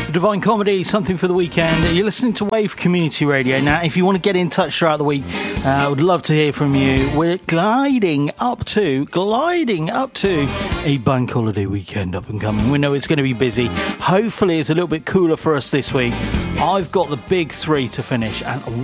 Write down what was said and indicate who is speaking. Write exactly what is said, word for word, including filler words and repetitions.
Speaker 1: Divine Comedy, something for the weekend. You're listening to Wave Community Radio. Now, if you want to get in touch throughout the week, uh, I would love to hear from you. We're gliding up to, gliding up to a bank holiday weekend up and coming. We know it's going to be busy. Hopefully it's a little bit cooler for us this week. I've got the big three to finish, and